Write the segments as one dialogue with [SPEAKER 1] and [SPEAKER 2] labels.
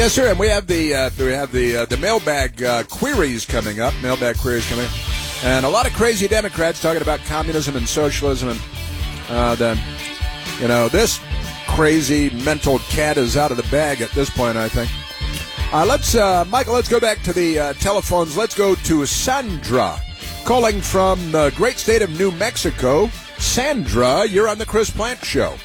[SPEAKER 1] Yes, sir. And we have the mailbag queries coming up. Mailbag queries coming up. And a lot of crazy Democrats talking about communism and socialism. And this crazy mental cat is out of the bag at this point, I think. Michael, let's go back to the telephones. Let's go to Sandra, calling from the great state of New Mexico. Sandra, you're on the Chris Plante Show.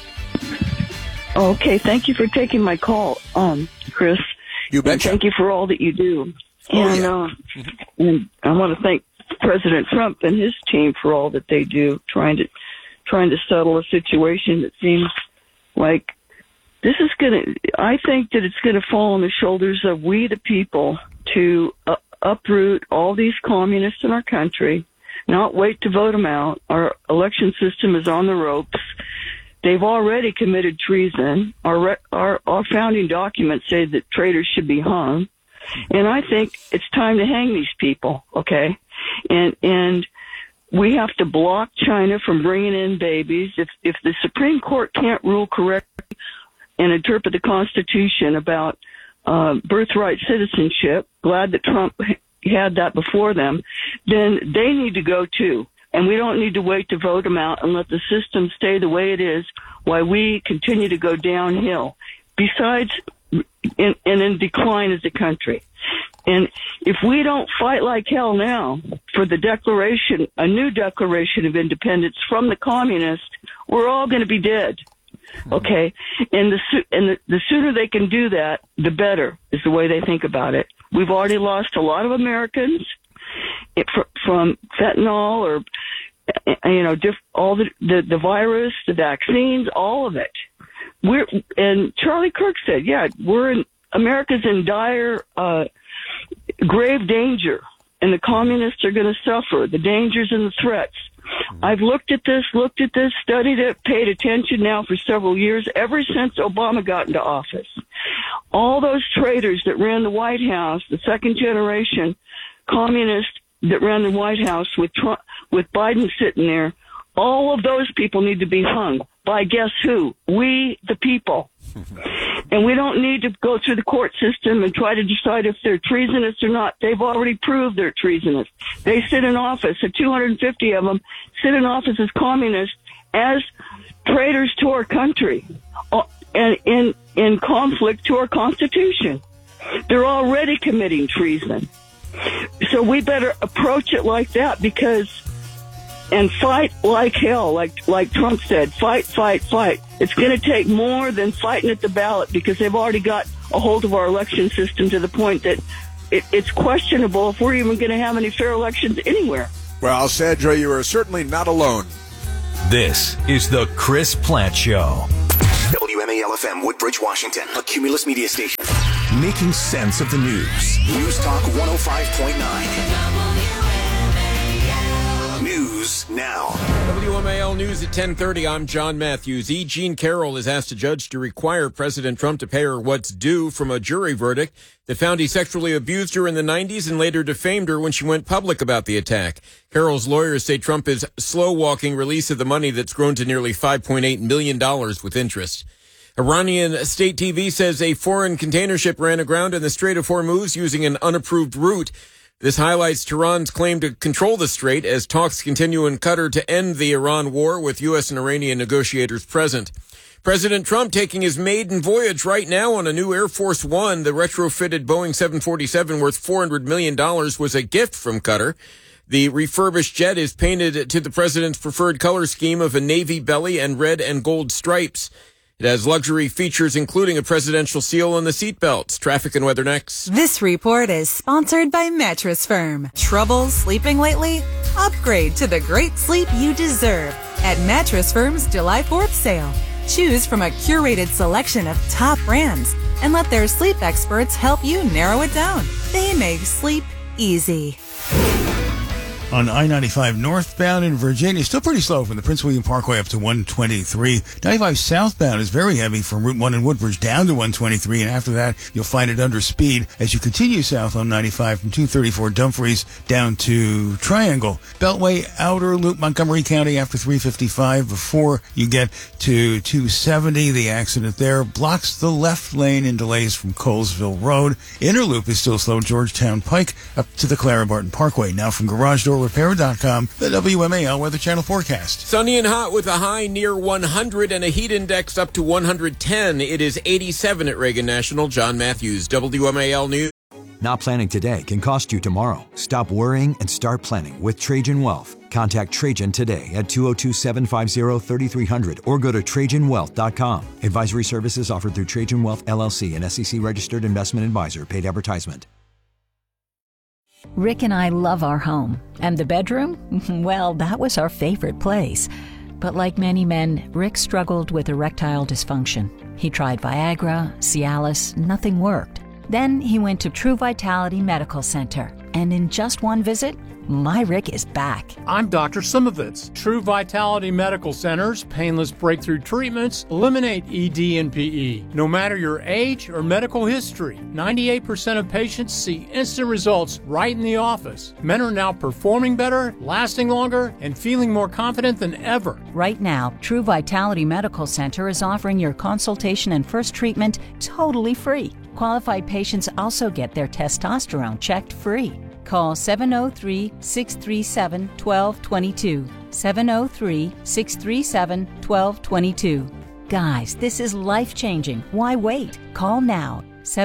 [SPEAKER 2] Okay, thank you for taking my call, Chris.
[SPEAKER 1] You betcha.
[SPEAKER 2] Thank you for all that you do.
[SPEAKER 1] And
[SPEAKER 2] I want to thank President Trump and his team for all that they do, trying to settle a situation that seems like this is I think that it's gonna fall on the shoulders of we the people to uproot all these communists in our country, not wait to vote them out. Our election system is on the ropes. They've already committed treason. Our founding documents say that traitors should be hung. And I think it's time to hang these people, okay? And we have to block China from bringing in babies. If the Supreme Court can't rule correctly and interpret the Constitution about birthright citizenship, glad that Trump had that before them, then they need to go too. And we don't need to wait to vote them out and let the system stay the way it is while we continue to go downhill. Besides, in decline as a country. And if we don't fight like hell now for the declaration, a new declaration of independence from the communists, we're all going to be dead. Okay? And the sooner they can do that, the better is the way they think about it. We've already lost a lot of Americans from fentanyl or, all the virus, the vaccines, all of it. And Charlie Kirk said, America's in dire, grave danger, and the communists are going to suffer the dangers and the threats. I've looked at this, studied it, paid attention now for several years, ever since Obama got into office. All those traitors that ran the White House, the second generation communists that ran the White House with Trump, with Biden sitting there, all of those people need to be hung by guess who? We, the people. And we don't need to go through the court system and try to decide if they're treasonous or not. They've already proved they're treasonous. They sit in office, 250 of them sit in office as communists, as traitors to our country, and in conflict to our Constitution. They're already committing treason. So we better approach it like that and fight like hell, like Trump said, fight. It's going to take more than fighting at the ballot, because they've already got a hold of our election system to the point that it's questionable if we're even going to have any fair elections anywhere.
[SPEAKER 1] Well, Sandra, you are certainly not alone.
[SPEAKER 3] This is the Chris Plante Show.
[SPEAKER 4] WMAL-FM, Woodbridge, Washington, a Cumulus media station.
[SPEAKER 3] Making sense of the news.
[SPEAKER 4] News Talk 105.9. News now.
[SPEAKER 5] WMAL News at 10:30. I'm John Matthews. E. Jean Carroll has asked a judge to require President Trump to pay her what's due from a jury verdict that found he sexually abused her in the 90s and later defamed her when she went public about the attack. Carroll's lawyers say Trump is slow-walking release of the money that's grown to nearly $5.8 million with interest. Iranian state TV says a foreign container ship ran aground in the Strait of Hormuz using an unapproved route. This highlights Tehran's claim to control the strait as talks continue in Qatar to end the Iran war with U.S. and Iranian negotiators present. President Trump taking his maiden voyage right now on a new Air Force One. The retrofitted Boeing 747 worth $400 million was a gift from Qatar. The refurbished jet is painted to the president's preferred color scheme of a navy belly and red and gold stripes. It has luxury features, including a presidential seal on the seatbelts. Traffic and weather next.
[SPEAKER 6] This report is sponsored by Mattress Firm. Trouble sleeping lately? Upgrade to the great sleep you deserve at Mattress Firm's July 4th sale. Choose from a curated selection of top brands and let their sleep experts help you narrow it down. They make sleep easy.
[SPEAKER 7] On I-95 northbound in Virginia, still pretty slow from the Prince William Parkway up to 123. 95 southbound is very heavy from Route 1 in Woodbridge down to 123, and after that, you'll find it under speed as you continue south on 95 from 234 Dumfries down to Triangle. Beltway outer loop Montgomery County after 355 before you get to 270. The accident there blocks the left lane and delays from Colesville Road. Inner loop is still slow Georgetown Pike up to the Clara Barton Parkway. Now from GarageDoorRepair.com, the WMAL Weather Channel forecast.
[SPEAKER 5] Sunny and hot with a high near 100 and a heat index up to 110. It is 87 at Reagan National. John Matthews, WMAL News.
[SPEAKER 8] Not planning today can cost you tomorrow. Stop worrying and start planning with Trajan Wealth. Contact Trajan today at 202-750-3300 or go to TrajanWealth.com. Advisory services offered through Trajan Wealth, LLC, an SEC-registered investment advisor. Paid advertisement.
[SPEAKER 9] Rick and I love our home. And the bedroom? Well, that was our favorite place. But like many men, Rick struggled with erectile dysfunction. He tried Viagra, Cialis, nothing worked. Then he went to True Vitality Medical Center. And in just one visit, my Rick is back.
[SPEAKER 10] I'm Dr. Simovitz. True Vitality Medical Center's painless breakthrough treatments eliminate ED and PE. No matter your age or medical history, 98% of patients see instant results right in the office. Men are now performing better, lasting longer, and feeling more confident than ever.
[SPEAKER 9] Right now, True Vitality Medical Center is offering your consultation and first treatment totally free. Qualified patients also get their testosterone checked free. Call 703-637-1222. 703-637-1222. Guys, this is life-changing. Why wait? Call now.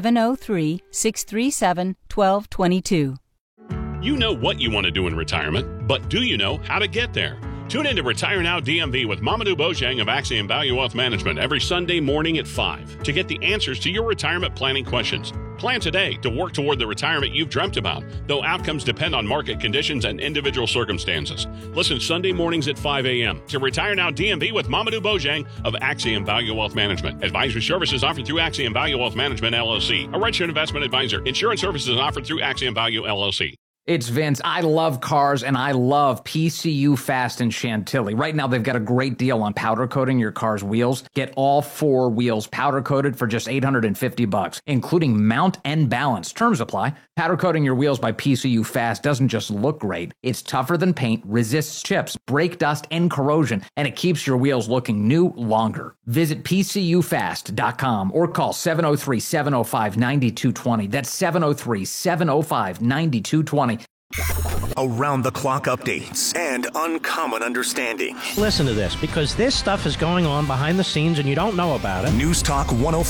[SPEAKER 9] 703-637-1222.
[SPEAKER 11] You know what you want to do in retirement, but do you know how to get there? Tune in to Retire Now DMV with Mamadou Bojang of Axiom Value Wealth Management every Sunday morning at 5 to get the answers to your retirement planning questions. Plan today to work toward the retirement you've dreamt about, though outcomes depend on market conditions and individual circumstances. Listen Sunday mornings at 5 a.m. to Retire Now DMV with Mamadou Bojang of Axiom Value Wealth Management. Advisory services offered through Axiom Value Wealth Management, LLC, a registered investment advisor. Insurance services offered through Axiom Value, LLC.
[SPEAKER 12] It's Vince. I love cars, and I love PCU Fast in Chantilly. Right now, they've got a great deal on powder coating your car's wheels. Get all 4 wheels powder coated for just $850, including mount and balance. Terms apply. Powder coating your wheels by PCU Fast doesn't just look great. It's tougher than paint, resists chips, brake dust, and corrosion, and it keeps your wheels looking new longer. Visit PCUFast.com or call 703-705-9220. That's 703-705-9220.
[SPEAKER 4] Around the clock updates and uncommon understanding.
[SPEAKER 13] Listen to this, because this stuff is going on behind the scenes and you don't know about it.
[SPEAKER 4] News Talk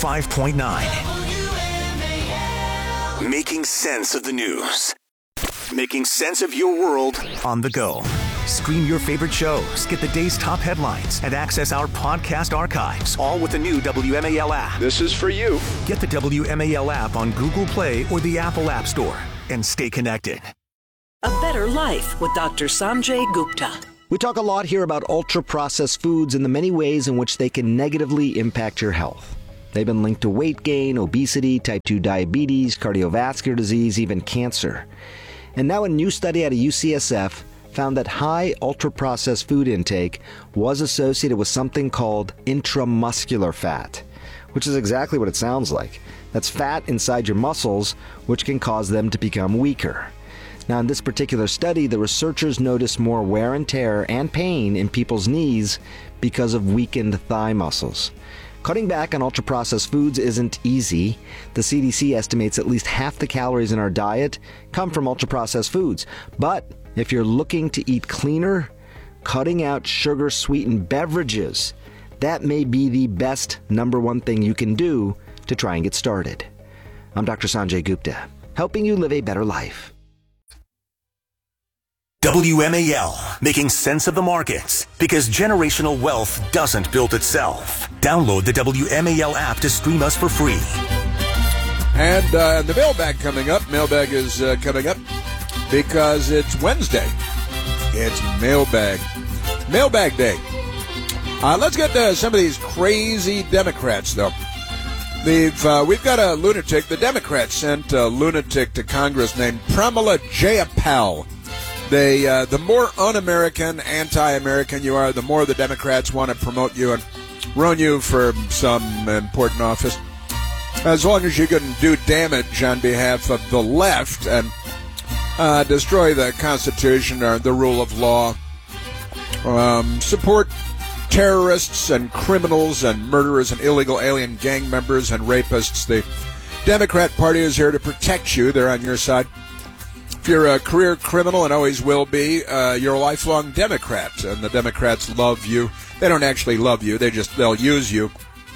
[SPEAKER 4] 105.9. Making sense of the news. Making sense of your world on the go. Stream your favorite shows, get the day's top headlines, and access our podcast archives, all with the new WMAL app.
[SPEAKER 14] This is for you.
[SPEAKER 4] Get the WMAL app on Google Play or the Apple App Store and stay connected.
[SPEAKER 15] A Better Life with Dr. Sanjay Gupta.
[SPEAKER 16] We talk a lot here about ultra-processed foods and the many ways in which they can negatively impact your health. They've been linked to weight gain, obesity, type 2 diabetes, cardiovascular disease, even cancer. And now a new study out of UCSF found that high ultra-processed food intake was associated with something called intramuscular fat, which is exactly what it sounds like. That's fat inside your muscles, which can cause them to become weaker. Now, in this particular study, the researchers noticed more wear and tear and pain in people's knees because of weakened thigh muscles. Cutting back on ultra-processed foods isn't easy. The CDC estimates at least half the calories in our diet come from ultra-processed foods. But if you're looking to eat cleaner, cutting out sugar-sweetened beverages, that may be the best #1 thing you can do to try and get started. I'm Dr. Sanjay Gupta, helping you live a better life.
[SPEAKER 4] WMAL, making sense of the markets, because generational wealth doesn't build itself. Download the WMAL app to stream us for free.
[SPEAKER 1] And the mailbag coming up. Mailbag is coming up because it's Wednesday. It's mailbag day. Let's get to some of these crazy Democrats, though. We've got a lunatic. The Democrats sent a lunatic to Congress named Pramila Jayapal. the more un-American, anti-American you are, the more the Democrats want to promote you and run you for some important office. As long as you can do damage on behalf of the left and destroy the Constitution or the rule of law, support terrorists and criminals and murderers and illegal alien gang members and rapists, the Democrat Party is here to protect you. They're on your side. If you're a career criminal and always will be, you're a lifelong Democrat, and the Democrats love you. They don't actually love you. They'll use you,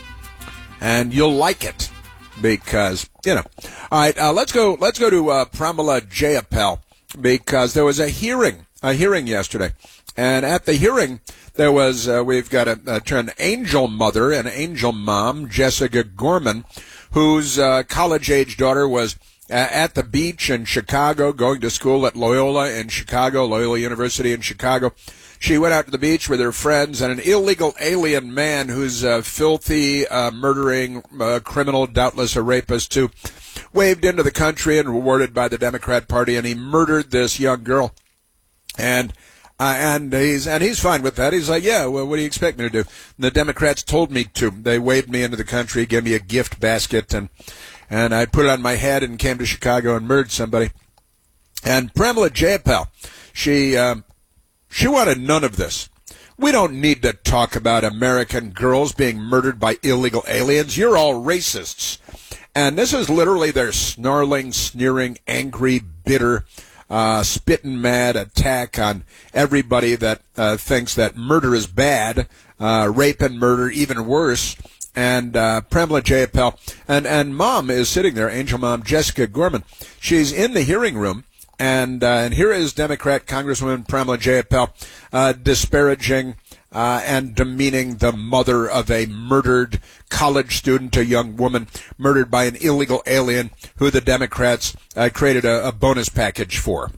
[SPEAKER 1] and you'll like it because, you know. All right, let's go to Pramila Jayapal, because there was a hearing yesterday, and at the hearing there was we've got an angel mother and angel mom, Jessica Gorman, whose college-age daughter was at the beach in Chicago, going to school at Loyola in Chicago, Loyola University in Chicago. She went out to the beach with her friends, and an illegal alien man who's a filthy, murdering criminal, doubtless a rapist too, waved into the country and rewarded by the Democrat Party, and he murdered this young girl. And he's fine with that. He's like, yeah, well, what do you expect me to do? And the Democrats told me to. They waved me into the country, gave me a gift basket, and I put it on my head and came to Chicago and murdered somebody. And Pramila Jayapal, she wanted none of this. We don't need to talk about American girls being murdered by illegal aliens. You're all racists. And this is literally their snarling, sneering, angry, bitter, spitting mad attack on everybody that thinks that murder is bad, rape and murder even worse. And Pramila Jayapal, and mom is sitting there, angel mom Jessica Gorman. She's in the hearing room, and here is Democrat Congresswoman Pramila Jayapal disparaging and demeaning the mother of a murdered college student, a young woman murdered by an illegal alien who the Democrats created a bonus package for.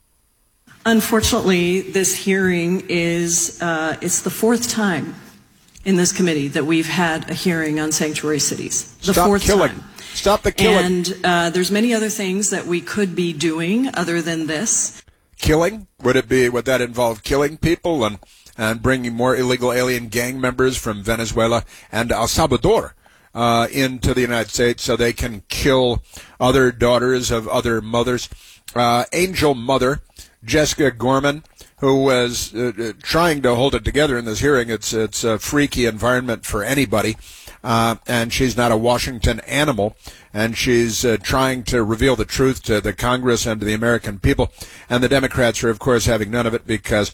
[SPEAKER 14] Unfortunately, this hearing is it's the fourth time in this committee that we've had a hearing on sanctuary cities. The fourth time.
[SPEAKER 1] Stop the killing.
[SPEAKER 14] And there's many other things that we could be doing other than this.
[SPEAKER 1] Killing? Would that involve killing people and bringing more illegal alien gang members from Venezuela and El Salvador into the United States so they can kill other daughters of other mothers? Angel mother Jessica Gorman, who was trying to hold it together in this hearing. It's a freaky environment for anybody, and she's not a Washington animal, and she's trying to reveal the truth to the Congress and to the American people, and the Democrats are, of course, having none of it because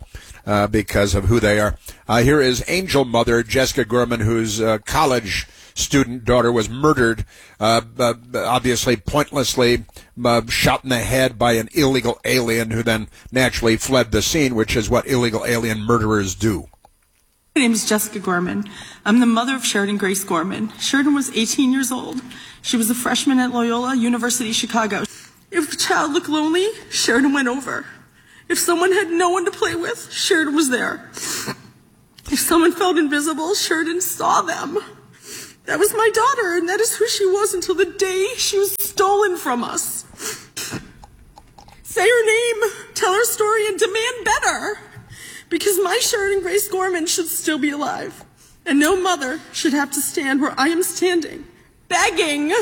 [SPEAKER 1] of who they are. Here is angel mother Jessica Gorman, whose college student daughter was murdered, obviously pointlessly, shot in the head by an illegal alien who then naturally fled the scene, which is what illegal alien murderers do.
[SPEAKER 17] My name is Jessica Gorman. I'm the mother of Sheridan Grace Gorman. Sheridan was 18 years old. She was a freshman at Loyola University, Chicago. If a child looked lonely, Sheridan went over. If someone had no one to play with, Sheridan was there. If someone felt invisible, Sheridan saw them. That was my daughter, and that is who she was until the day she was stolen from us. Say her name, tell her story, and demand better. Because my Sheridan Grace Gorman should still be alive. And no mother should have to stand where I am standing, begging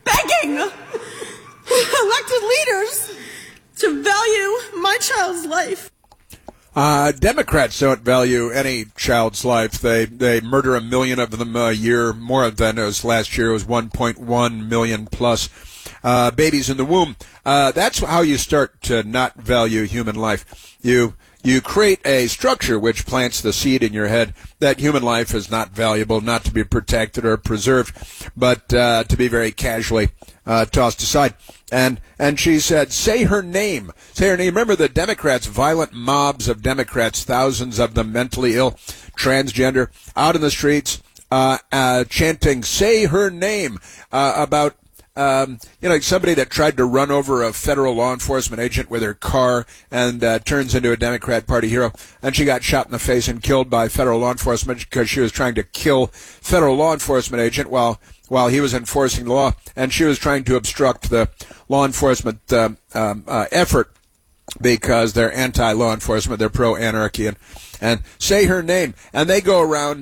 [SPEAKER 17] elected leaders to value my child's life.
[SPEAKER 1] Democrats don't value any child's life. They murder 1 million of them a year, more than it was last year. It was 1.1 million plus babies in the womb. That's how you start to not value human life. You create a structure which plants the seed in your head that human life is not valuable, not to be protected or preserved, but to be very casually tossed aside. And she said, say her name. Say her name. Remember the Democrats, violent mobs of Democrats, thousands of them mentally ill, transgender, out in the streets, chanting, say her name, about somebody that tried to run over a federal law enforcement agent with her car and turns into a Democrat Party hero. And she got shot in the face and killed by federal law enforcement because she was trying to kill federal law enforcement agent while he was enforcing the law. And she was trying to obstruct the law enforcement effort because they're anti-law enforcement, they're pro-anarchy, and say her name. And they go around,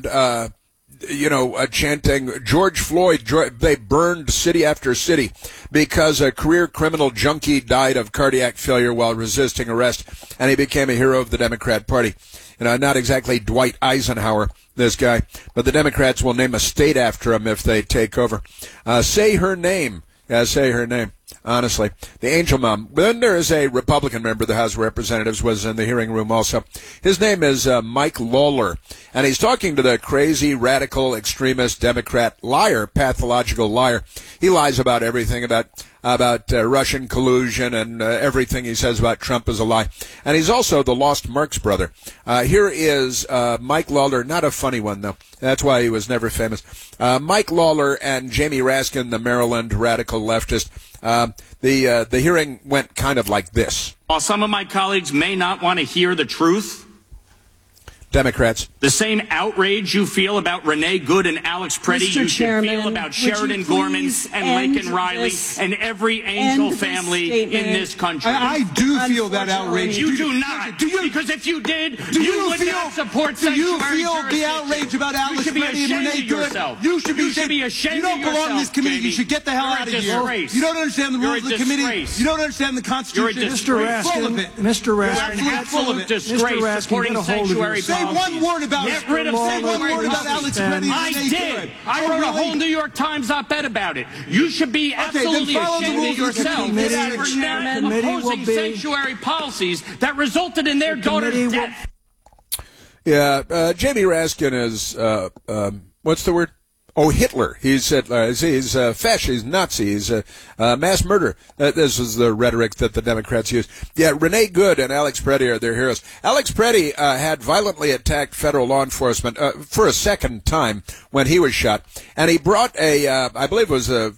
[SPEAKER 1] chanting George Floyd. They burned city after city because a career criminal junkie died of cardiac failure while resisting arrest, and he became a hero of the Democrat Party. Not exactly Dwight Eisenhower, this guy, but the Democrats will name a state after him if they take over. Say her name. Yeah, say her name. Honestly, the Angel Mom. Then there is a Republican member of the House of Representatives was in the hearing room also. His name is Mike Lawler, and he's talking to the crazy, radical, extremist Democrat liar, pathological liar. He lies about everything, about Russian collusion, and everything he says about Trump is a lie. And he's also the Lost Marx brother. Here is Mike Lawler, not a funny one, though. That's why he was never famous. Mike Lawler and Jamie Raskin, the Maryland radical leftist. The hearing went kind of like this.
[SPEAKER 18] While some of my colleagues may not want to hear the truth,
[SPEAKER 1] Democrats.
[SPEAKER 18] The same outrage you feel about Renee Good and Alex Preddy, you should feel about Sheridan Gorman and Laken Riley and every Angel family in this country.
[SPEAKER 19] I do feel that outrage.
[SPEAKER 18] You do not. Because if you did, you would not support sanctuary
[SPEAKER 19] jurisdiction. Do you feel the outrage about Alex Preddy and Renee Good? You should be ashamed of yourself. You don't belong in this committee. You should get the hell out of here. You don't understand the rules of the committee. You don't understand the Constitution.
[SPEAKER 18] Mr. Raskin,
[SPEAKER 19] You're absolute disgrace supporting sanctuary policy. Say one word about
[SPEAKER 18] Get rid of
[SPEAKER 19] Alex Preddy.
[SPEAKER 18] I did. I wrote a whole New York Times op-ed about it. You should be absolutely ashamed of yourself for not opposing sanctuary policies that resulted in their daughter's death.
[SPEAKER 1] Yeah, Jamie Raskin is, what's the word? Oh, Hitler. He's fascist, he's Nazi, he's mass murder. This is the rhetoric that the Democrats use. Yeah, Renee Good and Alex Preddy are their heroes. Alex Preddy had violently attacked federal law enforcement for a second time when he was shot, and he brought I believe it was a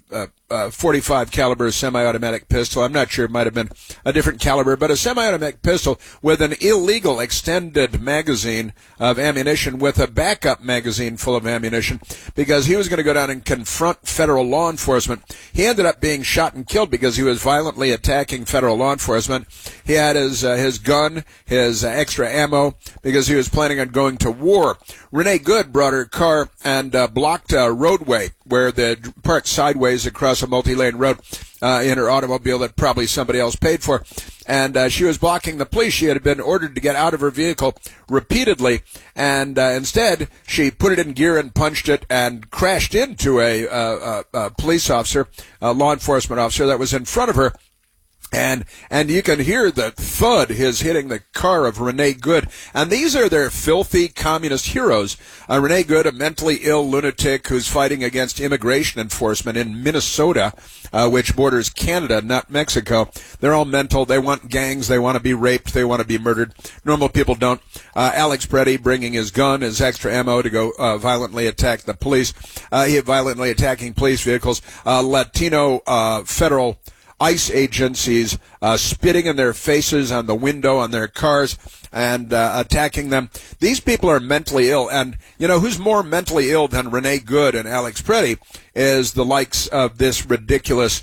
[SPEAKER 1] 45 caliber semi-automatic pistol. I'm not sure, it might have been a different caliber, but a semi-automatic pistol with an illegal extended magazine of ammunition with a backup magazine full of ammunition because he was going to go down and confront federal law enforcement. He ended up being shot and killed because he was violently attacking federal law enforcement. He had his gun, his extra ammo because he was planning on going to war. Renee Good brought her car and blocked a roadway where they parked sideways across a multi-lane road in her automobile that probably somebody else paid for. And she was blocking the police. She had been ordered to get out of her vehicle repeatedly, and instead she put it in gear and punched it and crashed into a police officer, a law enforcement officer that was in front of her. And you can hear the thud, his hitting the car of Renee Good. And these are their filthy communist heroes. Renee Good, a mentally ill lunatic who's fighting against immigration enforcement in Minnesota, which borders Canada, not Mexico. They're all mental. They want gangs. They want to be raped. They want to be murdered. Normal people don't. Alex Preddy bringing his gun, his extra ammo to go violently attack the police. He violently attacking police vehicles. Latino federal ICE agencies spitting in their faces on the window on their cars and attacking them. These people are mentally ill. And, who's more mentally ill than Renee Good and Alex Preddy is the likes of this ridiculous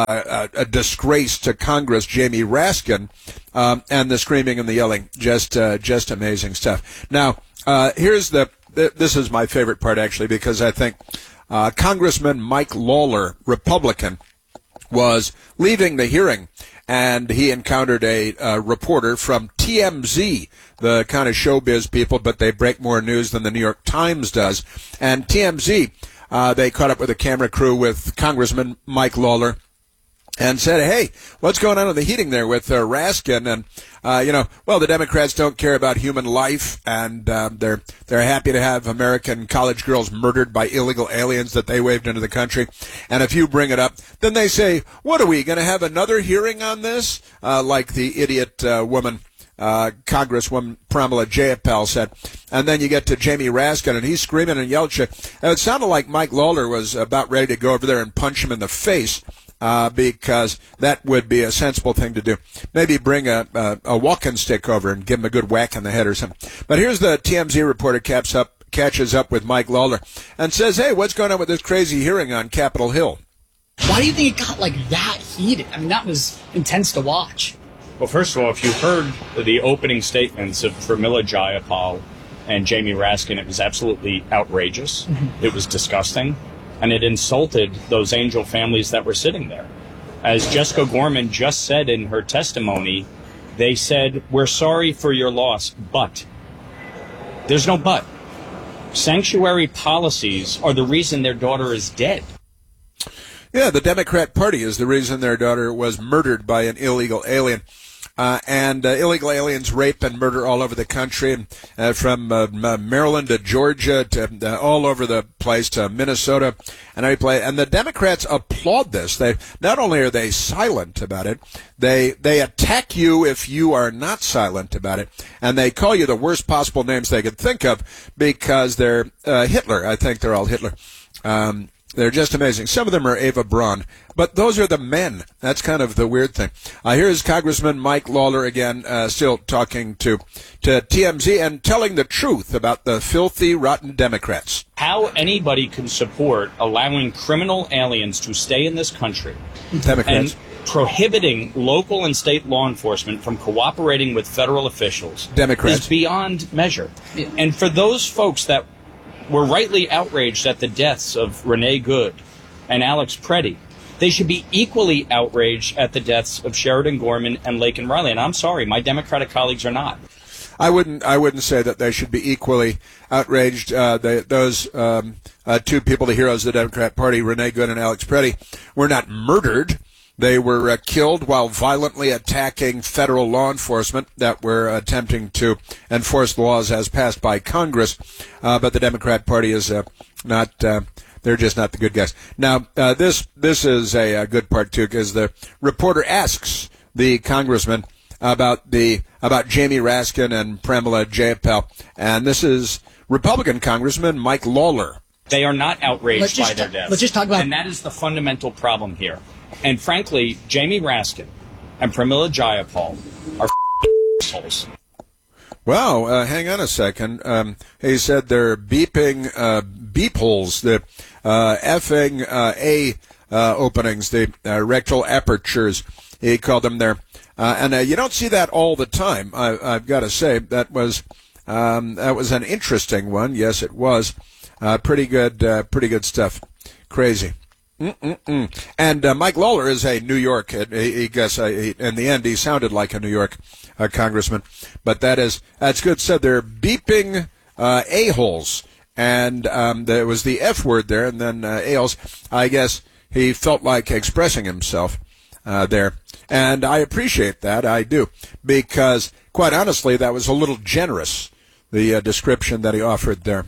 [SPEAKER 1] a disgrace to Congress, Jamie Raskin, and the screaming and the yelling. Just amazing stuff. Now, here's this is my favorite part, actually, because I think Congressman Mike Lawler, Republican, was leaving the hearing, and he encountered a reporter from TMZ, the kind of showbiz people, but they break more news than the New York Times does. And TMZ, they caught up with a camera crew with Congressman Mike Lawler and said, hey, what's going on in the heating there with Raskin? And, the Democrats don't care about human life, and they're happy to have American college girls murdered by illegal aliens that they waved into the country. And if you bring it up, then they say, what are we, going to have another hearing on this? Like the idiot woman, Congresswoman Pramila Jayapal said. And then you get to Jamie Raskin, and he's screaming and yelling. And it sounded like Mike Lawler was about ready to go over there and punch him in the face. Because that would be a sensible thing to do. Maybe bring a walking stick over and give him a good whack in the head or something. But here's the TMZ reporter catches up with Mike Lawler and says, hey, what's going on with this crazy hearing on Capitol Hill?
[SPEAKER 20] Why do you think it got like that heated? I mean, that was intense to watch. Well, first of all, if you heard the opening statements of Pramila Jayapal and Jamie Raskin, it was absolutely outrageous. Mm-hmm. It was disgusting. And it insulted those angel families that were sitting there. As Jessica Gorman just said in her testimony, they said, we're sorry for your loss, but. There's no but. Sanctuary policies are the reason their daughter is dead.
[SPEAKER 1] Yeah, the Democrat Party is the reason their daughter was murdered by an illegal alien. And illegal aliens rape and murder all over the country, and from Maryland to Georgia to all over the place to Minnesota and every place. And the Democrats applaud this. They not only are they silent about it, they attack you if you are not silent about it, and they call you the worst possible names they could think of because they're Hitler. I think they're all Hitler. They're just amazing. Some of them are Eva Braun, but those are the men. That's kind of the weird thing. Here's Congressman Mike Lawler again, still talking to TMZ and telling the truth about the filthy, rotten Democrats.
[SPEAKER 20] How anybody can support allowing criminal aliens to stay in this country
[SPEAKER 1] Democrats.
[SPEAKER 20] And prohibiting local and state law enforcement from cooperating with federal officials
[SPEAKER 1] Democrats.
[SPEAKER 20] is beyond measure. And for those folks that were rightly outraged at the deaths of Renee Good and Alex Preddy, they should be equally outraged at the deaths of Sheridan Gorman and Laken Riley. And I'm sorry, my Democratic colleagues are not.
[SPEAKER 1] I wouldn't say that they should be equally outraged. Those two people, the heroes of the Democrat Party, Renee Good and Alex Preddy, were not murdered. They were killed while violently attacking federal law enforcement that were attempting to enforce laws as passed by Congress. But the Democrat Party is not. They're just not the good guys. Now, this is a good part too, because the reporter asks the congressman about Jamie Raskin and Pramila Jayapal, and this is Republican Congressman Mike Lawler.
[SPEAKER 20] They are not outraged by their deaths.
[SPEAKER 21] Let's just talk about,
[SPEAKER 20] and that is the fundamental problem here. And frankly, Jamie Raskin and Pramila Jayapal are assholes.
[SPEAKER 1] Wow, hang on a second. He said they're beeping beep holes, the effing A openings, the rectal apertures, he called them there. And you don't see that all the time, I've got to say. That was an interesting one. Yes, it was. Pretty good stuff. Crazy. And Mike Lawler is a New York. In the end, he sounded like a New York congressman. But that's good said. They're beeping a-holes, and there was the F word there, and then a-holes. I guess he felt like expressing himself there, and I appreciate that. I do, because quite honestly, that was a little generous. The description that he offered there.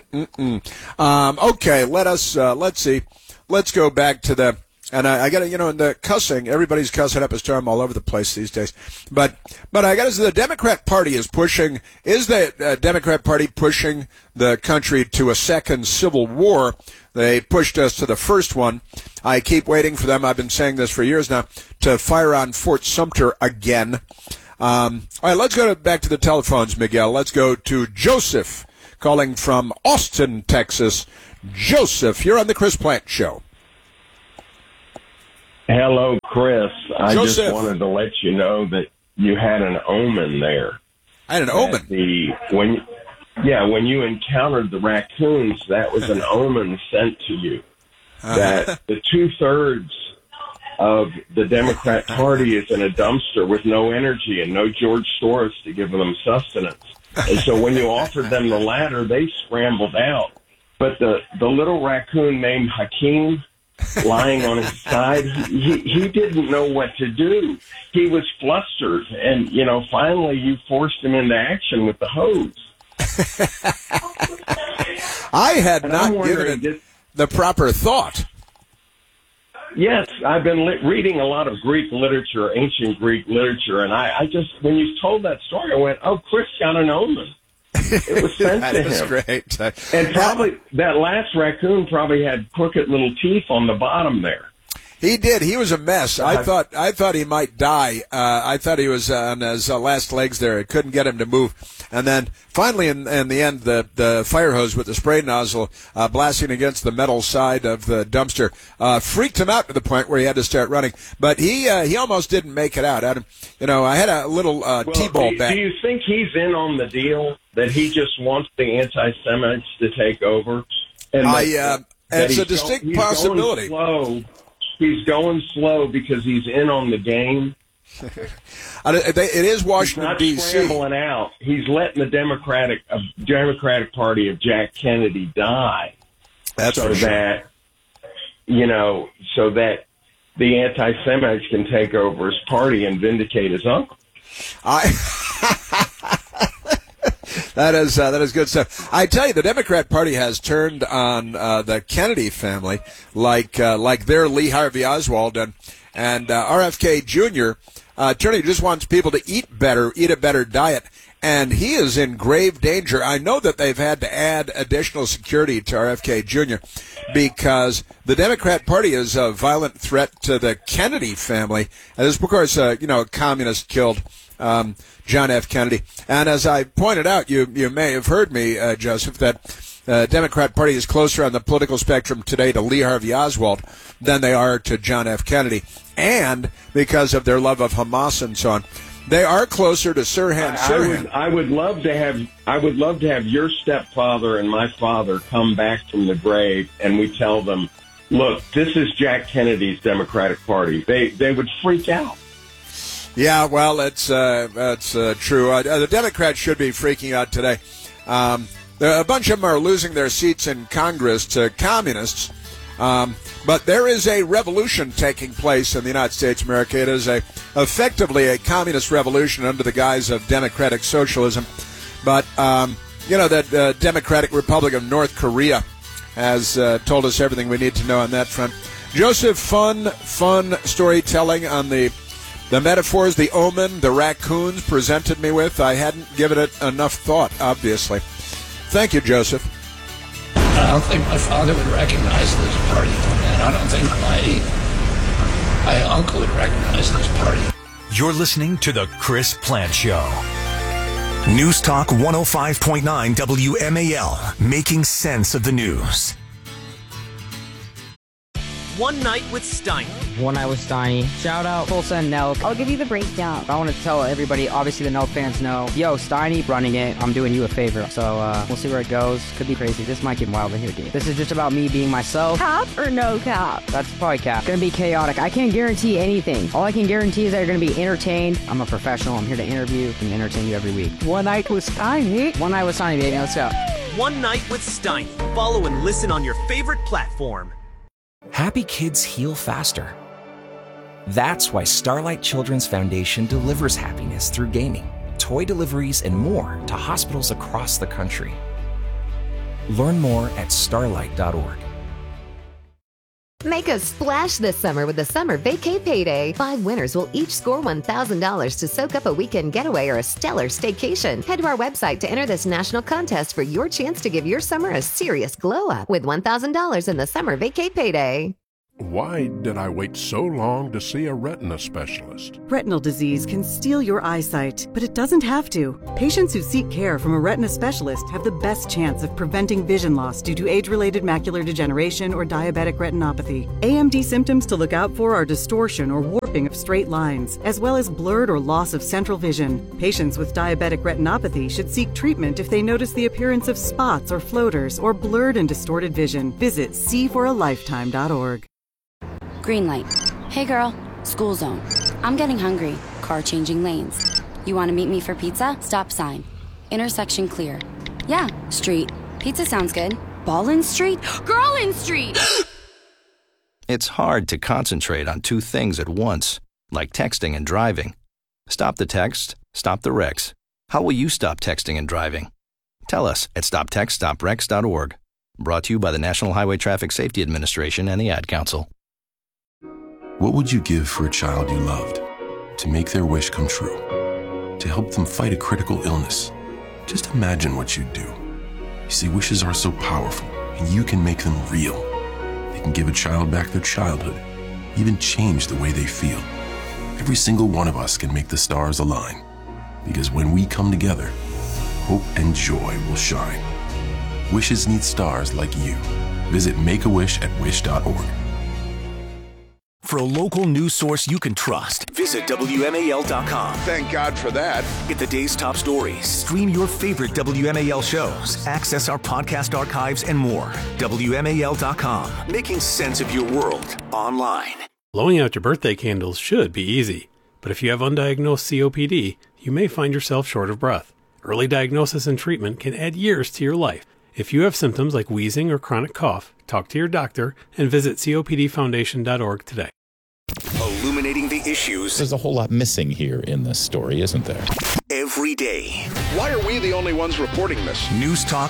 [SPEAKER 1] Okay, let's see. Let's go back to and I got to, in the cussing, everybody's cussing up a storm all over the place these days. But I got to say, the Democrat Party is the Democrat Party pushing the country to a second civil war? They pushed us to the first one. I keep waiting for them. I've been saying this for years now, to fire on Fort Sumter again. All right, let's go back to the telephones, Miguel. Let's go to Joseph, calling from Austin, Texas. Joseph, you're on the Chris Plante Show.
[SPEAKER 22] Hello, Chris. I
[SPEAKER 1] Joseph.
[SPEAKER 22] Just wanted to let you know that you had an omen there.
[SPEAKER 1] I had an omen?
[SPEAKER 22] When you encountered the raccoons, that was an omen sent to you. That the 2/3 of the Democrat Party is in a dumpster with no energy and no George Soros to give them sustenance. And so when you offered them the ladder, they scrambled out. But the little raccoon named Hakeem, lying on his side, he didn't know what to do. He was flustered, and finally you forced him into action with the hose.
[SPEAKER 1] I had not given it the proper thought.
[SPEAKER 22] Yes, I've been reading a lot of Greek literature, ancient Greek literature, and I just, when you told that story, I went, "Oh, Chris got an omen." It was sent to him.
[SPEAKER 1] That is great.
[SPEAKER 22] And probably that last raccoon probably had crooked little teeth on the bottom there.
[SPEAKER 1] He did. He was a mess. I thought he might die. I thought he was on his last legs there. I couldn't get him to move. And then finally, in the end, the fire hose with the spray nozzle blasting against the metal side of the dumpster freaked him out to the point where he had to start running. But he almost didn't make it out. I had a little T-ball bat.
[SPEAKER 22] Do you think he's in on the deal, that he just wants the anti-Semites to take over? And
[SPEAKER 1] it's a distinct possibility.
[SPEAKER 22] He's going slow because he's in on the game.
[SPEAKER 1] It is Washington, D.C.
[SPEAKER 22] He's not scrambling out. He's letting the Democratic Party of Jack Kennedy die.
[SPEAKER 1] That's
[SPEAKER 22] so
[SPEAKER 1] for sure.
[SPEAKER 22] So that the anti-Semites can take over his party and vindicate his uncle.
[SPEAKER 1] That is good stuff. I tell you, the Democrat Party has turned on the Kennedy family like their Lee Harvey Oswald and RFK Jr. Turney just wants people to eat a better diet, and he is in grave danger. I know that they've had to add additional security to RFK Jr. because the Democrat Party is a violent threat to the Kennedy family. And this, of course, a communist killed John F. Kennedy. And as I pointed out, you may have heard me, Joseph, that the Democrat Party is closer on the political spectrum today to Lee Harvey Oswald than they are to John F. Kennedy. And because of their love of Hamas and so on, they are closer to Sirhan Sirhan.
[SPEAKER 22] I would love to have your stepfather and my father come back from the grave, and we tell them, look, this is Jack Kennedy's Democratic Party. They would freak out.
[SPEAKER 1] Yeah, well, that's true. The Democrats should be freaking out today. A bunch of them are losing their seats in Congress to communists. But there is a revolution taking place in the United States of America. It is effectively a communist revolution under the guise of democratic socialism. But, the Democratic Republic of North Korea has told us everything we need to know on that front. Joseph, fun storytelling on the metaphors, the omen, the raccoons presented me with. I hadn't given it enough thought, obviously. Thank you, Joseph.
[SPEAKER 2] I don't think my father would recognize this party, and I don't think my uncle would recognize this party.
[SPEAKER 3] You're listening to The Chris Plant Show.
[SPEAKER 4] News Talk 105.9 WMAL, making sense of the news.
[SPEAKER 21] One Night with Steiny.
[SPEAKER 23] One Night with Steiny. Shout out Full Send Nelk.
[SPEAKER 24] I'll give you the breakdown.
[SPEAKER 23] I want to tell everybody, obviously the Nelk fans know, yo, Steiny running it. I'm doing you a favor. So we'll see where it goes. Could be crazy. This might get wild in here, dude. This is just about me being myself.
[SPEAKER 24] Cap or no cap?
[SPEAKER 23] That's probably cap. Gonna be chaotic. I can't guarantee anything. All I can guarantee is that you're gonna be entertained. I'm a professional. I'm here to interview and entertain you every week.
[SPEAKER 24] One Night with Steiny.
[SPEAKER 23] One Night with Steiny, baby. Let's go.
[SPEAKER 21] One Night with Steiny. Follow and listen on your favorite platform.
[SPEAKER 25] Happy kids heal faster. That's why Starlight Children's Foundation delivers happiness through gaming, toy deliveries, and more to hospitals across the country. Learn more at starlight.org.
[SPEAKER 26] Make a splash this summer with the Summer Vacay Payday. 5 winners will each score $1,000 to soak up a weekend getaway or a stellar staycation. Head to our website to enter this national contest for your chance to give your summer a serious glow up with $1,000 in the Summer Vacay Payday.
[SPEAKER 27] Why did I wait so long to see a retina specialist?
[SPEAKER 28] Retinal disease can steal your eyesight, but it doesn't have to. Patients who seek care from a retina specialist have the best chance of preventing vision loss due to age-related macular degeneration or diabetic retinopathy. AMD symptoms to look out for are distortion or warping of straight lines, as well as blurred or loss of central vision. Patients with diabetic retinopathy should seek treatment if they notice the appearance of spots or floaters or blurred and distorted vision. Visit seeforalifetime.org.
[SPEAKER 29] Green light. Hey girl, school zone. I'm getting hungry. Car changing lanes. You want to meet me for pizza? Stop sign. Intersection clear. Yeah, street. Pizza sounds good. Ballin' Street? Girlin' Street!
[SPEAKER 30] It's hard to concentrate on 2 things at once, like texting and driving. Stop the text, stop the wrecks. How will you stop texting and driving? Tell us at stoptextstopwrecks.org. Brought to you by the National Highway Traffic Safety Administration and the Ad Council.
[SPEAKER 31] What would you give for a child you loved? To make their wish come true? To help them fight a critical illness? Just imagine what you'd do. You see, wishes are so powerful, and you can make them real. They can give a child back their childhood, even change the way they feel. Every single one of us can make the stars align. Because when we come together, hope and joy will shine. Wishes need stars like you. Visit Make-A-Wish at wish.org.
[SPEAKER 4] For a local news source you can trust, visit WMAL.com.
[SPEAKER 1] Thank God for that.
[SPEAKER 4] Get the day's top stories. Stream your favorite WMAL shows. Access our podcast archives and more. WMAL.com. Making sense of your world online.
[SPEAKER 5] Blowing out your birthday candles should be easy, but if you have undiagnosed COPD, you may find yourself short of breath. Early diagnosis and treatment can add years to your life. If you have symptoms like wheezing or chronic cough, talk to your doctor and visit copdfoundation.org today.
[SPEAKER 4] Illuminating the issues.
[SPEAKER 6] There's a whole lot missing here in this story, isn't there?
[SPEAKER 4] Every day.
[SPEAKER 1] Why are we the only ones reporting this?
[SPEAKER 4] News Talk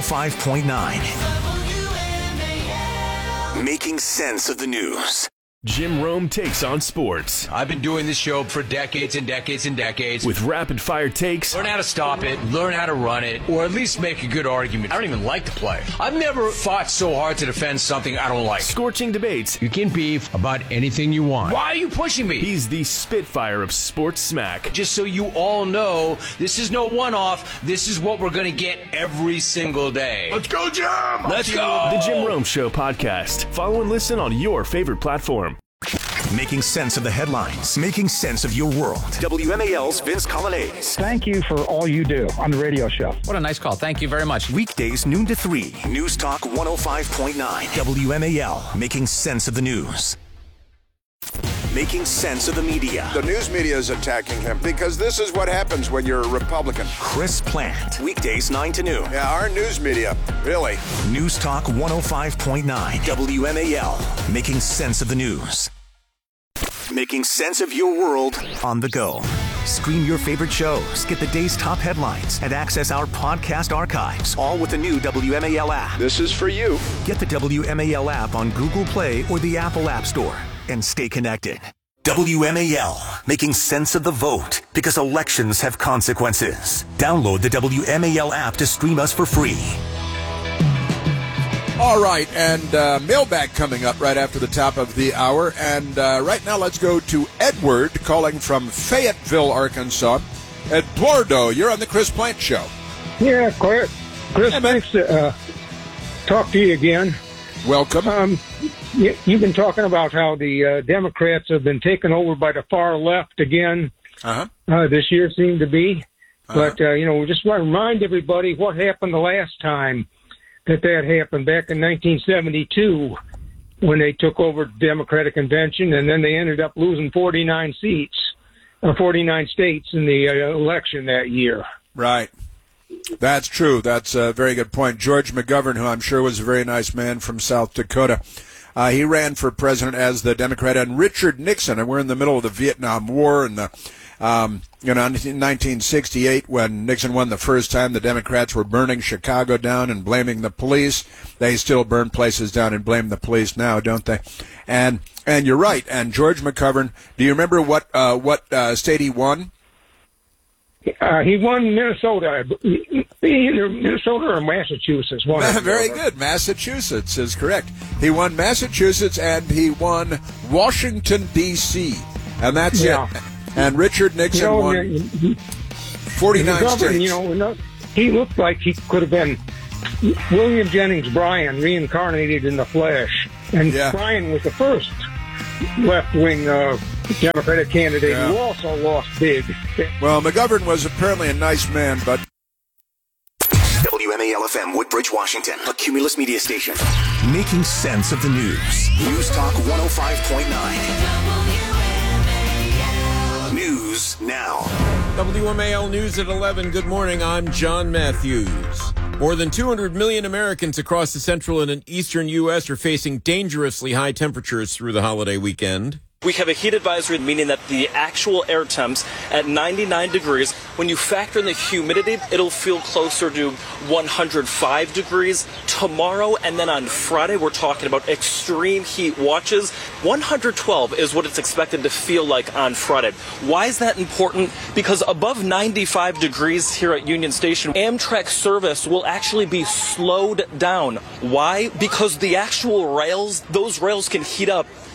[SPEAKER 4] 105.9. Making sense of the news.
[SPEAKER 7] Jim Rome takes on sports.
[SPEAKER 8] I've been doing this show for decades and decades and decades.
[SPEAKER 7] With rapid-fire takes.
[SPEAKER 8] Learn how to stop it, learn how to run it, or at least make a good argument. I don't even like the play. I've never fought so hard to defend something I don't like.
[SPEAKER 7] Scorching debates.
[SPEAKER 8] You can beef about anything you want. Why are you pushing me?
[SPEAKER 7] He's the Spitfire of sports smack.
[SPEAKER 8] Just so you all know, this is no one-off. This is what we're going to get every single day.
[SPEAKER 1] Let's go, Jim!
[SPEAKER 8] Let's go!
[SPEAKER 7] The Jim Rome Show podcast. Follow and listen on your favorite platform.
[SPEAKER 4] Making sense of the headlines. Making sense of your world. WMAL's Vince Coglianese.
[SPEAKER 9] Thank you for all you do on the radio show.
[SPEAKER 10] What a nice call. Thank you very much.
[SPEAKER 4] Weekdays noon to 3. News Talk 105.9. WMAL. Making sense of the news. Making sense of the media.
[SPEAKER 1] The news media is attacking him because this is what happens when you're a Republican.
[SPEAKER 4] Chris Plant. Weekdays 9 to noon.
[SPEAKER 1] Yeah, our news media. Really.
[SPEAKER 4] News Talk 105.9. WMAL. Making sense of the news. Making sense of your world on the go. Stream your favorite shows, get the day's top headlines, and access our podcast archives, all with the new WMAL app.
[SPEAKER 1] This is for you.
[SPEAKER 4] Get the WMAL app on Google Play or the Apple App Store and stay connected. WMAL, making sense of the vote because elections have consequences. Download the WMAL app to stream us for free.
[SPEAKER 1] All right, and mailbag coming up right after the top of the hour. And right now, let's go to Edward calling from Fayetteville, Arkansas. Eduardo, you're on the Chris Plant Show.
[SPEAKER 11] Yeah, Chris, thanks to talk to you again.
[SPEAKER 1] Welcome.
[SPEAKER 11] You've been talking about how the Democrats have been taken over by the far left again. This year seemed to be. But, we just want to remind everybody what happened the last time that happened back in 1972 when they took over the Democratic Convention, and then they ended up losing 49 states in the election that year.
[SPEAKER 1] Right. That's true. That's a very good point. George McGovern, who I'm sure was a very nice man from South Dakota, he ran for president as the Democrat, and Richard Nixon, and we're in the middle of the Vietnam War, and in 1968, when Nixon won the first time, the Democrats were burning Chicago down and blaming the police. They still burn places down and blame the police now, don't they? And you're right. And George McGovern, do you remember what state he won?
[SPEAKER 11] He won Minnesota, either Minnesota or Massachusetts.
[SPEAKER 1] Very good. Massachusetts is correct. He won Massachusetts and he won Washington, D.C. And that's it. And Richard Nixon won 49 states.
[SPEAKER 11] He looked like he could have been William Jennings Bryan reincarnated in the flesh. And Bryan was the first left-wing Democratic candidate who also lost big.
[SPEAKER 1] Well, McGovern was apparently a nice man, but...
[SPEAKER 4] WMAL-FM, Woodbridge, Washington, a Cumulus media station. Making sense of the news. News Talk 105.9. News now.
[SPEAKER 12] WMAL News at 11. Good morning. I'm John Matthews. More than 200 million Americans across the central and eastern U.S. are facing dangerously high temperatures through the holiday weekend.
[SPEAKER 13] We have a heat advisory, meaning that the actual air temps at 99 degrees. When you factor in the humidity, it'll feel closer to 105 degrees tomorrow. And then on Friday, we're talking about extreme heat watches. 112 is what it's expected to feel like on Friday. Why is that important? Because above 95 degrees here at Union Station, Amtrak service will actually be slowed down. Why? Because the actual rails, those rails can heat up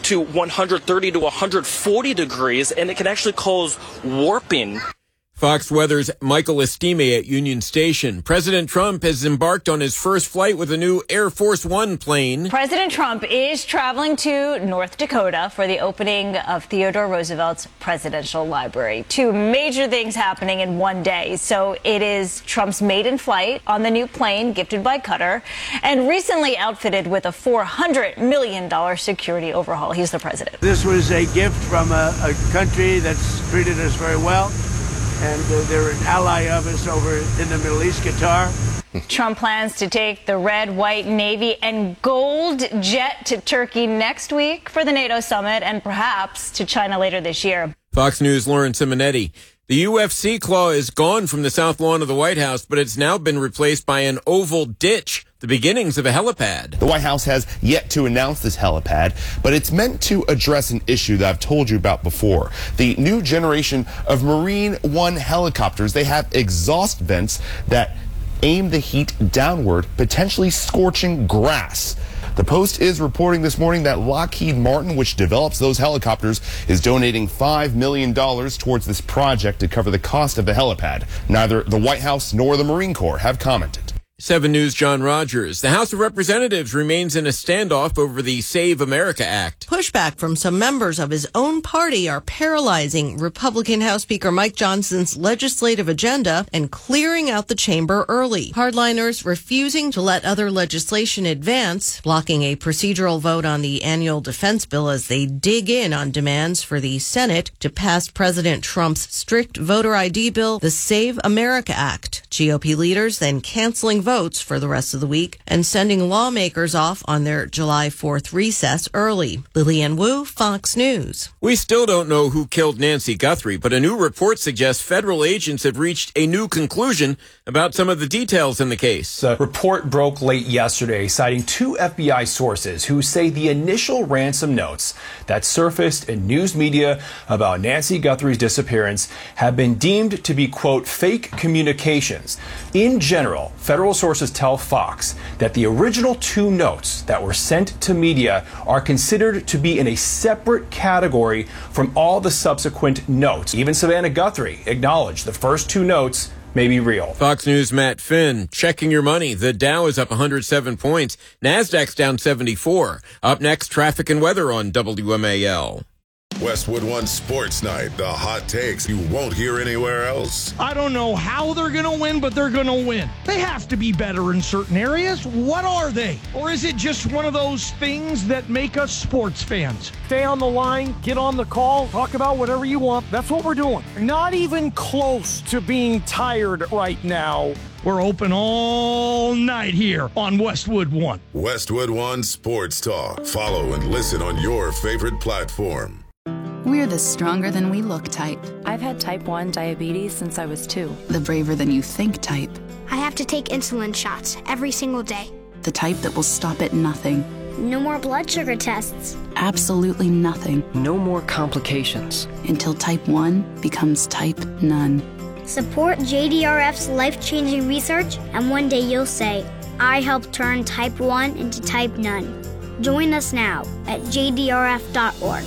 [SPEAKER 13] to 130 to 140 degrees, and it can actually cause warping.
[SPEAKER 12] Fox Weather's Michael Estime at Union Station. President Trump has embarked on his first flight with a new Air Force One plane.
[SPEAKER 2] President Trump is traveling to North Dakota for the opening of Theodore Roosevelt's Presidential Library. Two major things happening in one day. So it is Trump's maiden flight on the new plane gifted by Qatar and recently outfitted with a $400 million security overhaul. He's the president.
[SPEAKER 3] This was a gift from a country that's treated us very well. And they're an ally of us over in the Middle East, Qatar.
[SPEAKER 2] Trump plans to take the red, white, navy, and gold jet to Turkey next week for the NATO summit and perhaps to China later this year.
[SPEAKER 12] Fox News' Lauren Simonetti. The UFC claw is gone from the south lawn of the White House, but it's now been replaced by an oval ditch, the beginnings of a helipad.
[SPEAKER 10] The White House has yet to announce this helipad, but it's meant to address an issue that I've told you about before. The new generation of Marine One helicopters, they have exhaust vents that aim the heat downward, potentially scorching grass. The Post is reporting this morning that Lockheed Martin, which develops those helicopters, is donating $5 million towards this project to cover the cost of the helipad. Neither the White House nor the Marine Corps have commented.
[SPEAKER 12] 7 News' John Rogers. The House of Representatives remains in a standoff over the Save America Act.
[SPEAKER 14] Pushback from some members of his own party are paralyzing Republican House Speaker Mike Johnson's legislative agenda and clearing out the chamber early. Hardliners refusing to let other legislation advance, blocking a procedural vote on the annual defense bill as they dig in on demands for the Senate to pass President Trump's strict voter ID bill, the Save America Act. GOP leaders then canceling votes for the rest of the week and sending lawmakers off on their July 4th recess early. Lillian Wu, Fox News.
[SPEAKER 12] We still don't know who killed Nancy Guthrie, but a new report suggests federal agents have reached a new conclusion about some of the details in the case.
[SPEAKER 15] The report broke late yesterday, citing 2 FBI sources who say the initial ransom notes that surfaced in news media about Nancy Guthrie's disappearance have been deemed to be, quote, fake communications. In general, federal sources tell Fox that the original 2 notes that were sent to media are considered to be in a separate category from all the subsequent notes. Even Savannah Guthrie acknowledged the first 2 notes may be real.
[SPEAKER 12] Fox News' Matt Finn, checking your money. The Dow is up 107 points. NASDAQ's down 74. Up next, traffic and weather on WMAL.
[SPEAKER 16] Westwood One Sports Night, the hot takes you won't hear anywhere else.
[SPEAKER 17] I don't know how they're going to win, but they're going to win. They have to be better in certain areas. What are they? Or is it just one of those things that make us sports fans? Stay on the line, get on the call, talk about whatever you want. That's what we're doing. Not even close to being tired right now. We're open all night here on Westwood One.
[SPEAKER 16] Westwood One Sports Talk. Follow and listen on your favorite platform.
[SPEAKER 18] We're the stronger than we look type.
[SPEAKER 19] I've had type 1 diabetes since I was 2.
[SPEAKER 18] The braver than you think type.
[SPEAKER 20] I have to take insulin shots every single day.
[SPEAKER 18] The type that will stop at nothing.
[SPEAKER 20] No more blood sugar tests.
[SPEAKER 18] Absolutely nothing.
[SPEAKER 22] No more complications.
[SPEAKER 18] Until type 1 becomes type none.
[SPEAKER 20] Support JDRF's life-changing research, and one day you'll say, I helped turn type 1 into type none. Join us now at jdrf.org.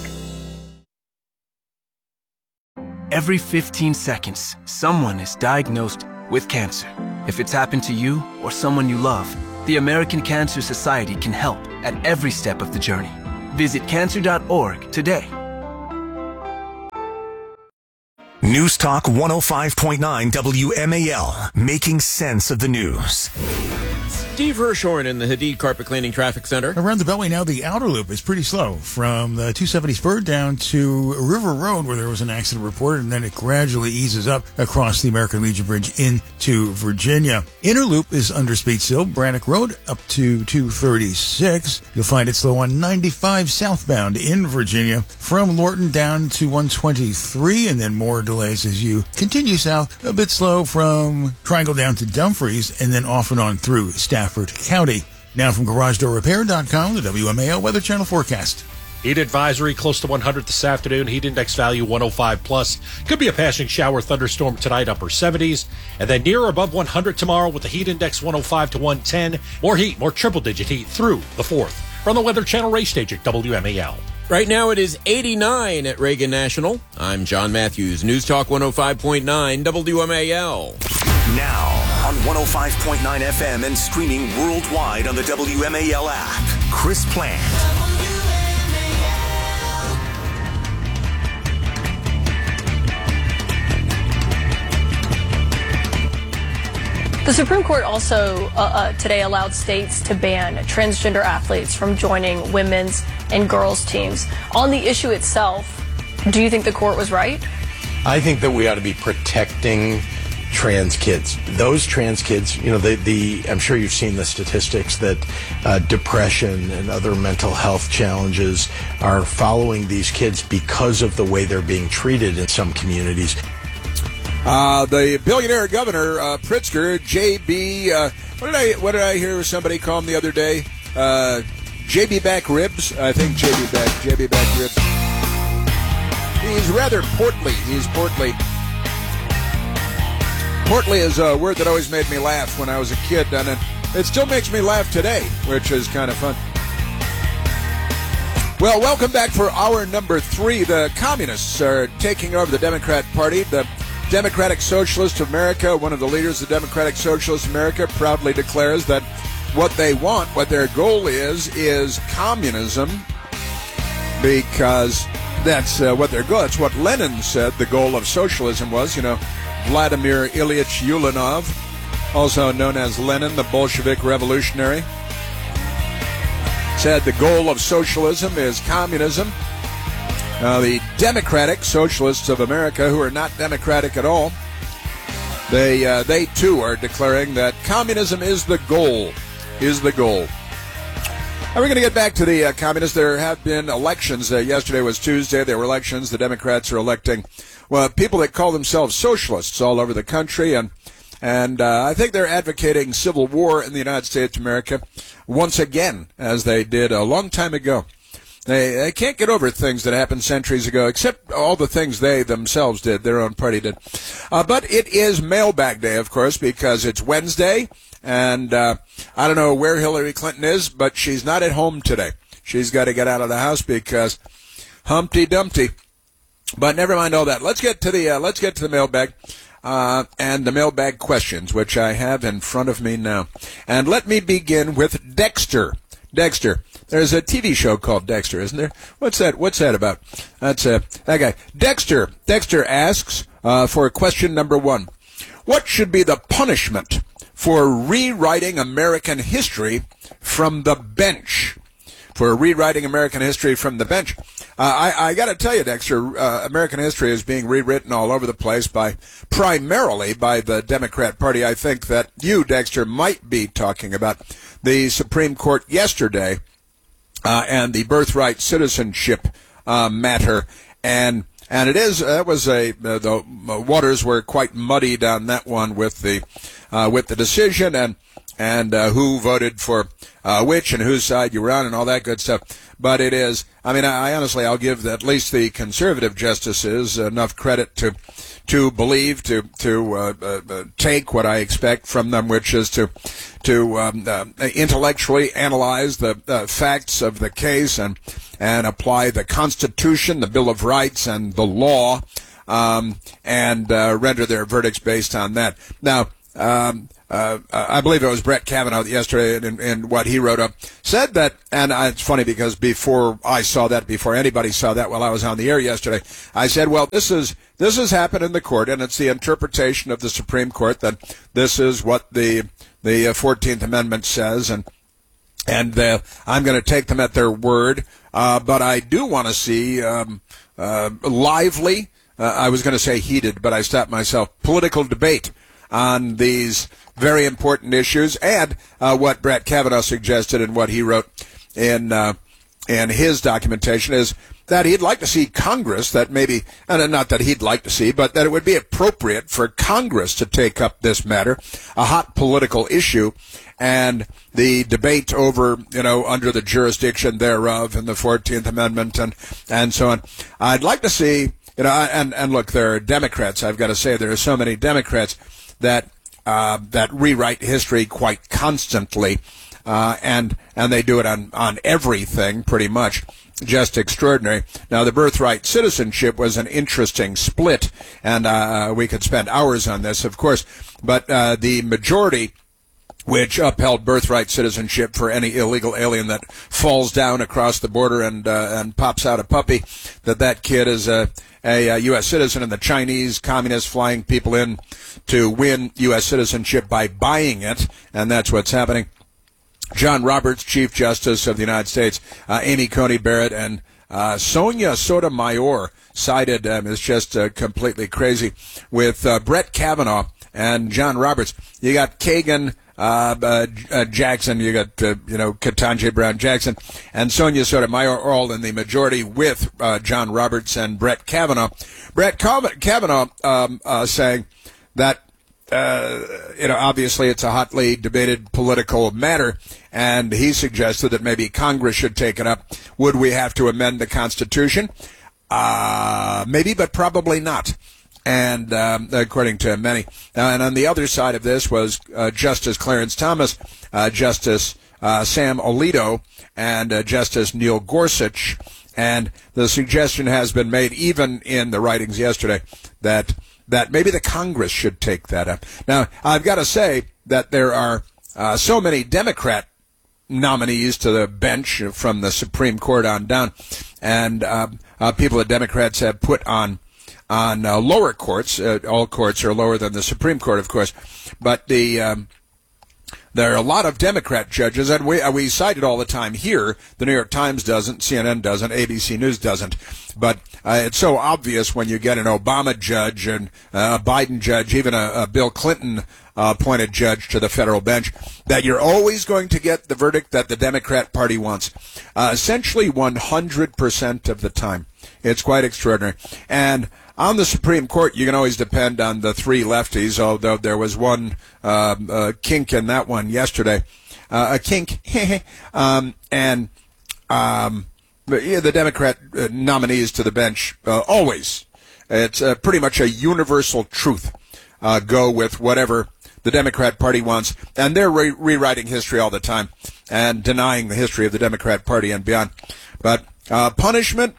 [SPEAKER 32] Every 15 seconds, someone is diagnosed with cancer. If it's happened to you or someone you love, the American Cancer Society can help at every step of the journey. Visit cancer.org today.
[SPEAKER 4] News Talk 105.9 WMAL, making sense of the news.
[SPEAKER 12] Steve Hirshhorn in the Hadid Carpet Cleaning Traffic Center.
[SPEAKER 32] Around the Beltway now, the outer loop is pretty slow from the 270 spur down to River Road where there was an accident reported, and then it gradually eases up across the American Legion Bridge into Virginia. Inner loop is under speed still, Brannock Road up to 236. You'll find it slow on 95 southbound in Virginia from Lorton down to 123, and then more delays as you continue south. A bit slow from Triangle down to Dumfries, and then off and on through Stafford County. Now from GarageDoorRepair.com, the WMAL Weather Channel forecast.
[SPEAKER 33] Heat advisory close to 100 this afternoon. Heat index value 105 plus. Could be a passing shower thunderstorm tonight, upper 70s. And then near or above 100 tomorrow with the heat index 105 to 110. More heat, more triple-digit heat through the 4th. From the Weather Channel race stage at WMAL.
[SPEAKER 12] Right now it is 89 at Reagan National. I'm John Matthews, News Talk 105.9 WMAL.
[SPEAKER 4] Now on 105.9 FM and streaming worldwide on the WMAL app. Chris Plant.
[SPEAKER 5] The Supreme Court also today allowed states to ban transgender athletes from joining women's and girls' teams. On the issue itself, do you think the court was right?
[SPEAKER 6] I think that we ought to be protecting trans kids. Those trans kids, you know, I'm sure you've seen the statistics that depression and other mental health challenges are following these kids because of the way they're being treated in some communities.
[SPEAKER 1] The billionaire governor, Pritzker, JB, what did I hear somebody call him the other day? JB back ribs? I think JB back ribs. He's rather portly. He's portly. Portly is a word that always made me laugh when I was a kid, and it still makes me laugh today, which is kind of fun. Well, welcome back for hour number 3. The communists are taking over the Democrat Party. The Democratic Socialists of America, one of the leaders of Democratic Socialists of America, proudly declares that what they want, what their goal is communism, because that's what their goal. That's what Lenin said the goal of socialism was. You know, Vladimir Ilyich Ulyanov, also known as Lenin, the Bolshevik revolutionary, said the goal of socialism is communism. The Democratic Socialists of America, who are not democratic at all, they too are declaring that communism is the goal. Now we're going to get back to the communists. There have been elections. Yesterday was Tuesday. There were elections. The Democrats are electing people that call themselves socialists all over the country, and I think they're advocating civil war in the United States of America once again, as they did a long time ago. They can't get over things that happened centuries ago, except all the things they themselves did, their own party did. But it is mailbag day, of course, because it's Wednesday, and I don't know where Hillary Clinton is, but she's not at home today. She's got to get out of the house because Humpty Dumpty. But never mind all that. Let's get to the mailbag and the mailbag questions, which I have in front of me now. And let me begin with Dexter. Dexter. There's a TV show called Dexter, isn't there? What's that about? That's that guy. Dexter. Dexter asks for question number 1. What should be the punishment for rewriting American history from the bench? For rewriting American history from the bench. I got to tell you, Dexter, American history is being rewritten all over the place primarily by the Democrat Party. I think that you, Dexter, might be talking about the Supreme Court yesterday and the birthright citizenship matter, and it is the waters were quite muddied on that one with the decision and who voted for which and whose side you were on and all that good stuff. But it is, I mean, I honestly, I'll give at least the conservative justices enough credit to believe, to take what I expect from them, which is to intellectually analyze the facts of the case and apply the Constitution, the Bill of Rights, and the law, and render their verdicts based on that. Now, I believe it was Brett Kavanaugh yesterday in what he wrote up, said that, and it's funny because before I saw that, before anybody saw that while I was on the air yesterday, I said, well, this has happened in the court, and it's the interpretation of the Supreme Court that this is what the 14th Amendment says, and I'm going to take them at their word, but I do want to see lively, I was going to say heated, but I stopped myself, political debate on these very important issues, and what Brett Kavanaugh suggested and what he wrote in his documentation is that he'd like to see Congress, that maybe, and not that he'd like to see, but that it would be appropriate for Congress to take up this matter, a hot political issue, and the debate over, under the jurisdiction thereof and the 14th Amendment and so on. I'd like to see, and look, there are Democrats, I've got to say, there are so many Democrats that rewrite history quite constantly. and they do it on everything pretty much. Just extraordinary. Now, the birthright citizenship was an interesting split, and we could spend hours on this, of course, but the majority, which upheld birthright citizenship for any illegal alien that falls down across the border and pops out a puppy, that kid is a U.S. citizen, and the Chinese communists flying people in to win U.S. citizenship by buying it, and that's what's happening. John Roberts, Chief Justice of the United States, Amy Coney Barrett, and Sonia Sotomayor sided, is just completely crazy, with Brett Kavanaugh and John Roberts. You got Kagan Jackson, you got, Ketanji Brown Jackson, and Sonia Sotomayor all in the majority with John Roberts and Brett Kavanaugh. Brett Kavanaugh saying that obviously it's a hotly debated political matter, and he suggested that maybe Congress should take it up. Would we have to amend the Constitution? Maybe, but probably not. And according to many. And on the other side of this was Justice Clarence Thomas, Justice Sam Alito, and Justice Neil Gorsuch. And the suggestion has been made, even in the writings yesterday, that maybe the Congress should take that up. Now, I've got to say that there are so many Democrat nominees to the bench from the Supreme Court on down, and people that Democrats have put on lower courts. All courts are lower than the Supreme Court, of course, but there are a lot of Democrat judges, and we cite it all the time here. The New York Times doesn't, CNN doesn't, ABC News doesn't. But it's so obvious when you get an Obama judge and a Biden judge, even a Bill Clinton appointed judge to the federal bench, that you're always going to get the verdict that the Democrat Party wants. Essentially 100% of the time. It's quite extraordinary. And on the Supreme Court, you can always depend on the three lefties, although there was one kink in that one yesterday. A kink. The Democrat nominees to the bench, always, it's pretty much a universal truth, go with whatever the Democrat Party wants. And they're rewriting history all the time and denying the history of the Democrat Party and beyond. But punishment,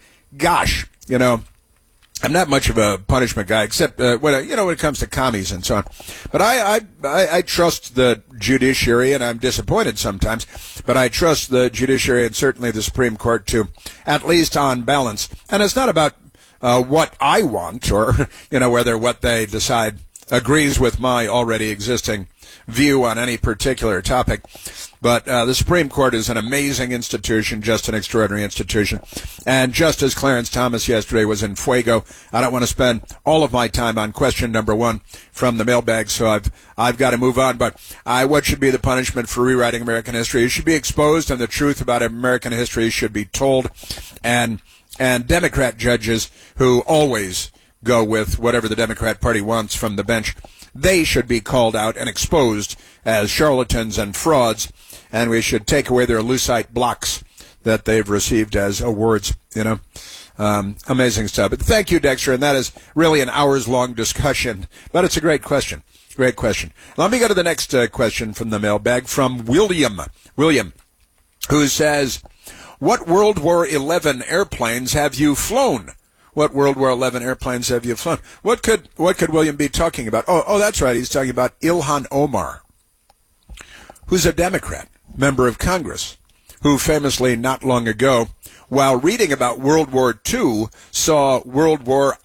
[SPEAKER 1] I'm not much of a punishment guy, except when it comes to commies and so on. But I trust the judiciary, and I'm disappointed sometimes. But I trust the judiciary and certainly the Supreme Court to, at least on balance. And it's not about what I want or whether what they decide agrees with my already existing view on any particular topic. But the Supreme Court is an amazing institution, just an extraordinary institution. And just as Clarence Thomas yesterday was in fuego, I don't want to spend all of my time on question number one from the mailbag, so I've got to move on. But what should be the punishment for rewriting American history? It should be exposed, and the truth about American history should be told. And Democrat judges who always go with whatever the Democrat Party wants from the bench, they should be called out and exposed as charlatans and frauds, and we should take away their lucite blocks that they've received as awards, Amazing stuff. But thank you, Dexter, and that is really an hours-long discussion, but it's a great question. Great question. Let me go to the next question from the mailbag from William, who says, what World War XI airplanes have you flown? What World War XI airplanes have you flown? What could William be talking about? Oh, that's right. He's talking about Ilhan Omar, who's a Democrat, member of Congress, who famously not long ago, while reading about World War II, saw World War